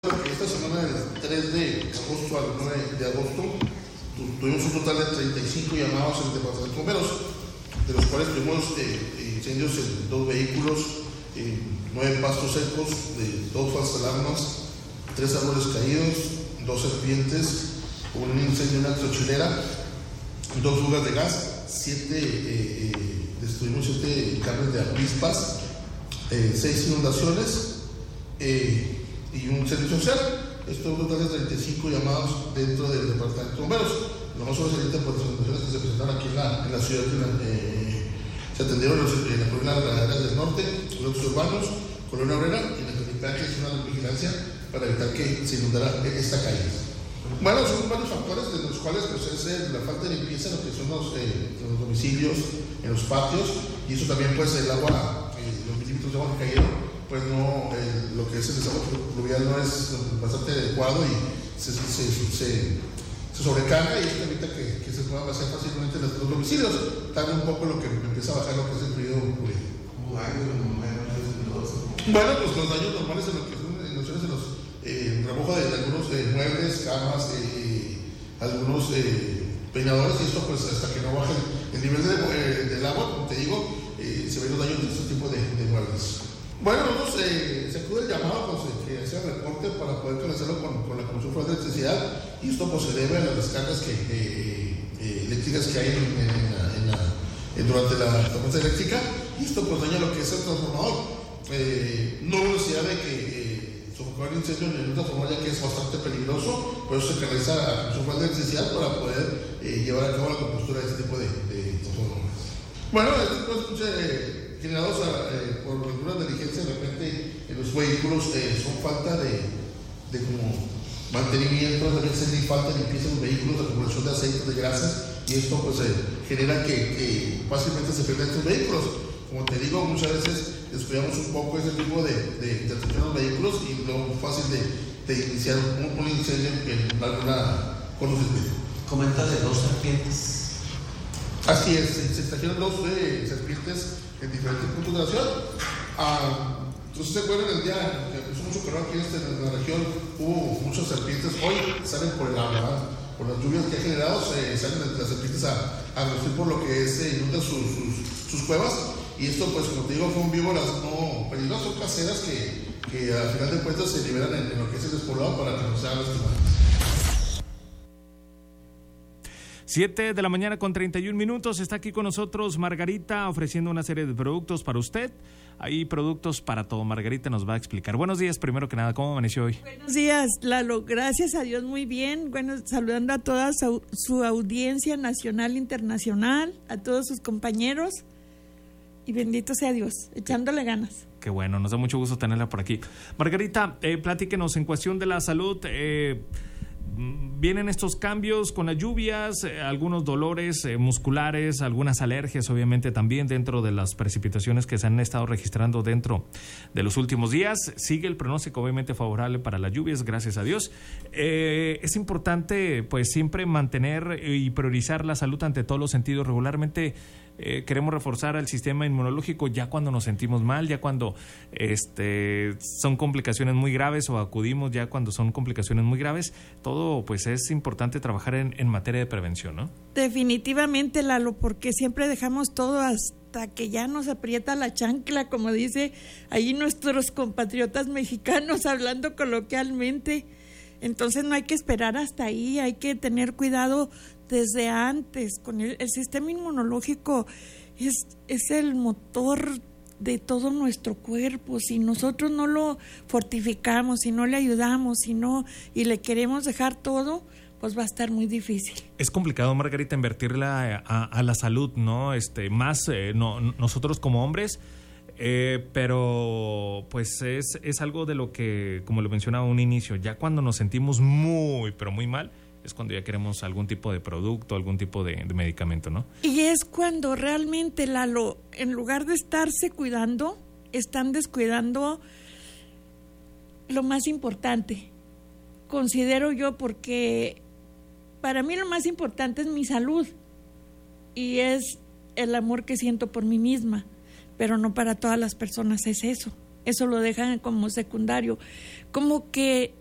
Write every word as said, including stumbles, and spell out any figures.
Esta semana del tres de agosto al nueve de agosto tuvimos un total de treinta y cinco llamados en el departamento de bomberos, de los cuales tuvimos eh, incendios en dos vehículos, eh, nueve pastos secos, de dos falsas alarmas, tres árboles caídos, dos serpientes, un incendio en una trochilera, dos fugas de gas, siete eh, eh, destruimos siete cables de avispas, eh, seis inundaciones eh, y un servicio social. Esto es un total de treinta y cinco llamados dentro del departamento de bomberos. Lo más sobresaliente por las inundaciones que se presentaron aquí en la, en la ciudad, eh, se atendieron los, en la colonia Ganaderas del Norte, los urbanos, Colonia Obrera y la Felipe que es una vigilancia para evitar que se inundara esta calle. Bueno, son varios factores de los cuales pues, es la falta de limpieza en lo que son los, eh, los domicilios, en los patios, y eso también pues el agua, eh, los milímetros de agua que cayeron, pues no, eh, lo que es el desagüe pluvial no es bastante adecuado y se, se, se, se, se sobrecarga y esto evita que, que se puedan vaciar fácilmente los, los domicilios. Tarda un poco lo que empieza a bajar lo que es el periodo pluvial. Bueno, pues los daños normales en lo que son inundaciones en los eh, remojo de, de algunos eh, muebles, camas, eh, algunos eh, peinadores, y esto pues hasta que no baje el, el nivel de, eh, del agua, como te digo, eh, se ven los daños de este tipo de, de muebles. Bueno, nosotros eh, se acude el llamado pues, que hacía el reporte para poder canalizarlo con, con la Comisión Federal de Electricidad, y esto pues, se debe a las descargas que, eh, eh, eléctricas que hay en, en, en la, en la, en, durante la tormenta eléctrica, y esto pues daña lo que es el transformador. Eh, no hubo necesidad de que eh, sofocar el incendio en un transformador, ya que es bastante peligroso, por eso se canaliza a la Comisión Federal de Electricidad para poder eh, llevar a cabo la compostura de este tipo de, de transformadores. Bueno, este tipo de eh, generados a, eh, por alguna negligencia de repente en los vehículos, eh, son falta de, de como mantenimiento, también se hace falta de limpieza de los vehículos, acumulación de aceites, de grasas, y esto pues eh, genera que, que fácilmente se pierdan estos vehículos. Como te digo, muchas veces descuidamos un poco ese tipo de, de, de atención a los vehículos y lo fácil de, de iniciar un, un incendio en alguna con los circuitos. Comenta de dos serpientes. Así es, se, se trajeron dos eh, serpientes en diferentes puntos de la ciudad. Ah, entonces, ¿se acuerdan el día que puso mucho calor aquí este, en la región? Hubo muchas serpientes. Hoy salen por el agua, ¿verdad? Por las lluvias que ha generado, se salen las serpientes a, a reducir por lo que es, se inundan sus, sus, sus cuevas. Y esto, pues, como te digo, son víboras no peligrosas, son caseras que, que al final de cuentas se liberan en, en lo que es el despoblado para que no se hagan lastimadas. siete de la mañana con treinta y un minutos. Está aquí con nosotros Margarita ofreciendo una serie de productos para usted. Hay productos para todo. Margarita nos va a explicar. Buenos días, primero que nada. ¿Cómo amaneció hoy? Buenos días, Lalo. Gracias a Dios, muy bien. Bueno, saludando a toda su, su audiencia nacional e internacional, a todos sus compañeros. Y bendito sea Dios, echándole ganas. Qué bueno, nos da mucho gusto tenerla por aquí. Margarita, eh, platíquenos en cuestión de la salud. Eh, Vienen estos cambios con las lluvias, eh, algunos dolores eh, musculares, algunas alergias, obviamente también dentro de las precipitaciones que se han estado registrando dentro de los últimos días. Sigue el pronóstico obviamente favorable para las lluvias, gracias a Dios. Eh, es importante pues siempre mantener y priorizar la salud ante todos los sentidos. Regularmente eh, queremos reforzar el sistema inmunológico ya cuando nos sentimos mal, ya cuando este, son complicaciones muy graves, o acudimos ya cuando son complicaciones muy graves. Todo pues es importante trabajar en, en materia de prevención, ¿no? Definitivamente, Lalo, porque siempre dejamos todo hasta que ya nos aprieta la chancla, como dice ahí nuestros compatriotas mexicanos hablando coloquialmente. Entonces no hay que esperar hasta ahí, hay que tener cuidado desde antes. Con el, el sistema inmunológico es, es el motor de todo nuestro cuerpo. Si nosotros no lo fortificamos, si no le ayudamos, si no, y le queremos dejar todo, pues va a estar muy difícil. Es complicado, Margarita, invertirla a, a la salud, ¿no? Este, más eh, no, nosotros como hombres, eh, pero pues es, es algo de lo que, como lo mencionaba a un inicio, ya cuando nos sentimos muy, pero muy mal, es cuando ya queremos algún tipo de producto, algún tipo de, de medicamento, ¿no? Y es cuando realmente, Lalo, en lugar de estarse cuidando, están descuidando lo más importante, considero yo, porque para mí lo más importante es mi salud y es el amor que siento por mí misma, pero no para todas las personas es eso. Eso lo dejan como secundario, como que